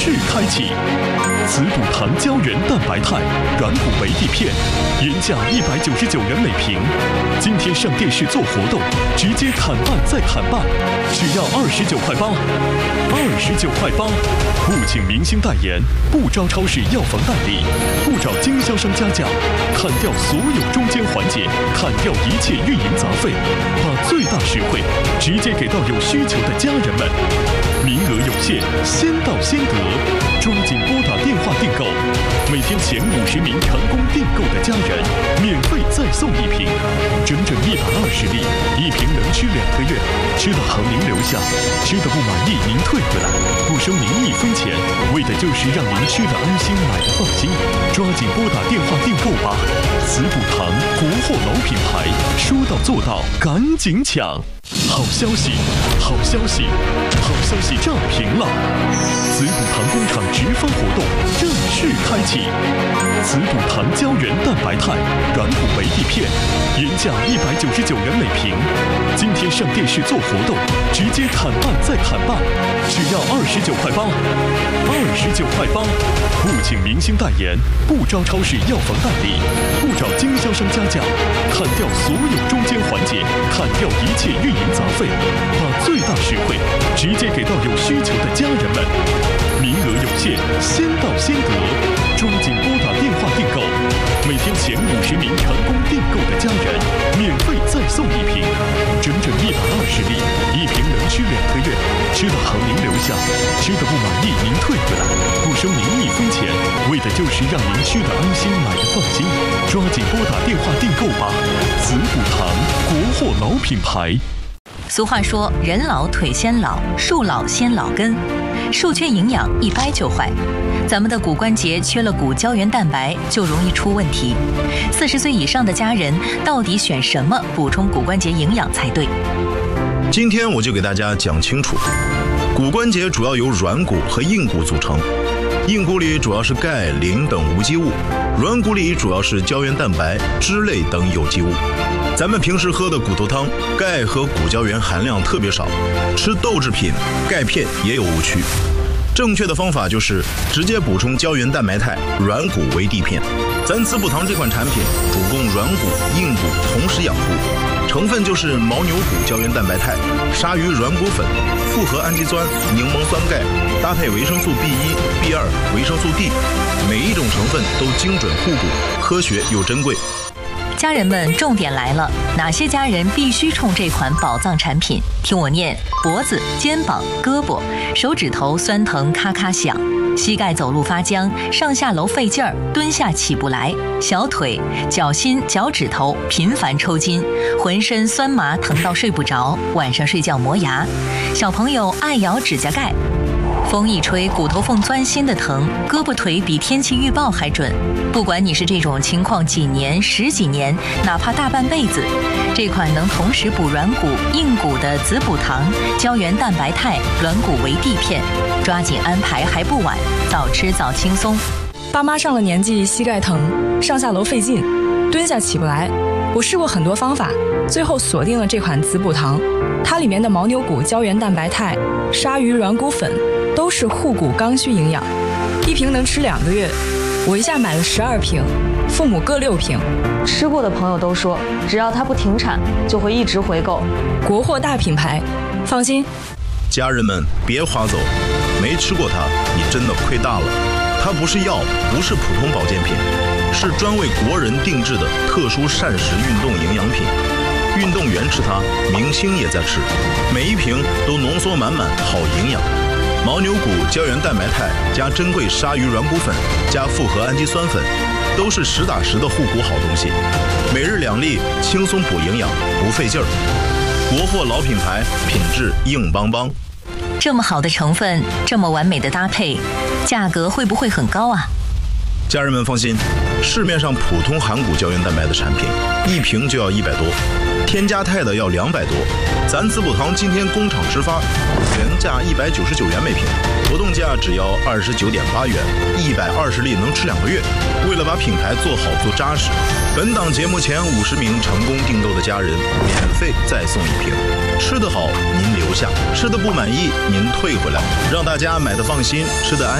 式开启。滋补堂胶原蛋白肽软骨维 D 片，原价199元每瓶，今天上电视做活动，直接砍半再砍半，只要29块8，29块8，不请明星代言，不招超市药房代理，不找经销商加价，砍掉所有中间环节，砍掉一切运营杂费，把最大实惠直接给到有需求的家人们。名额有限，先到先得，抓紧拨打电话订购。每天前50名成功订购的家人，免费再送一瓶，整整120粒，一瓶能吃2个月，吃的好您留下，吃的不满意您退回来，不收您1分钱，为的就是让您吃的安心，买的放心。抓紧拨打电话订购吧！滋补堂国货老品牌，说到做到，赶紧抢！好消息，好消息，好消息炸屏了！滋补堂工厂直发活动正式开启。滋补堂胶原蛋白肽软骨维 D 片，原价199元每瓶，今天上电视做活动，直接砍半再砍半，只要29块8，29块8，不请明星代言，不招超市药房代理，不找经销商加价，砍掉所有中间环节，砍掉一切运营杂费，把最大实惠直接给到有需求的家人们。名额有限，先到先得，抓紧拨打电话订购。每天前50名成功订购的家人，免费再送一瓶，整整120粒，一瓶能吃2个月，吃的好您留下，吃的不满意您退回来，不收您1分钱，为的就是让您吃的安心，买的放心。抓紧拨打电话订购吧！滋补堂国货老品牌。 俗话说，人老腿先老，树老先老根，树缺营养一掰就坏。咱们的骨关节缺了骨胶原蛋白，就容易出问题。40岁以上的家人到底选什么补充骨关节营养才对？ 今天我就给大家讲清楚，骨关节主要由软骨和硬骨组成，硬骨里主要是钙、磷等无机物，软骨里主要是胶原蛋白、脂类等有机物。咱们平时喝的骨头汤，钙和骨胶原含量特别少，吃豆制品、钙片也有误区。正确的方法就是直接补充胶原蛋白肽软骨维 D 片。咱滋补堂这款产品主攻软骨、硬骨同时养护，成分就是牦牛骨胶原蛋白肽、鲨鱼软骨粉、复合氨基酸、柠檬酸钙，搭配维生素 B1、B2、维生素 D， 每一种成分都精准护骨，科学又珍贵。 家人们，重点来了，哪些家人必须冲这款宝藏产品？听我念：脖子、肩膀、胳膊、手指头酸疼咔咔响，膝盖走路发僵，上下楼费劲儿，蹲下起不来，小腿、脚心、脚趾头频繁抽筋，浑身酸麻疼到睡不着，晚上睡觉磨牙，小朋友爱咬指甲盖。风一吹，骨头缝钻心的疼，胳膊腿比天气预报还准。不管你是这种情况几年、10几年，哪怕大半辈子，这款能同时补软骨、硬骨的滋补堂胶原蛋白肽软骨维 D 片，抓紧安排还不晚，早吃早轻松。 爸妈上了年纪，膝盖疼，上下楼费劲，蹲下起不来。我试过很多方法，最后锁定了这款滋补堂。它里面的牦牛骨胶原蛋白肽、鲨鱼软骨粉都是护骨刚需营养，一瓶能吃2个月。我一下买了12瓶，父母各6瓶。 吃过的朋友都说，只要它不停产，就会一直回购。 国货大品牌，放心。 家人们别划走，没吃过它，你真的亏大了。它不是药，不是普通保健品，是专为国人定制的特殊膳食运动营养品。运动员吃它，明星也在吃，每一瓶都浓缩满满好营养。牦牛骨胶原蛋白肽加珍贵鲨鱼软骨粉加复合氨基酸粉，都是实打实的护骨好东西。每日2粒，轻松补营养，不费劲儿。国货老品牌，品质硬邦邦。 这么好的成分，这么完美的搭配，价格会不会很高啊？ 家人们放心，市面上普通含骨胶原蛋白的产品，一瓶就要100多，添加肽的要200多。咱滋补堂今天工厂直发，原价199元每瓶，活动价只要29.8元，120粒能吃2个月。为了把品牌做好做扎实，本档节目前50名成功订购的家人，免费再送1瓶。吃得好您留下，吃得不满意您退回来，让大家买得放心，吃得安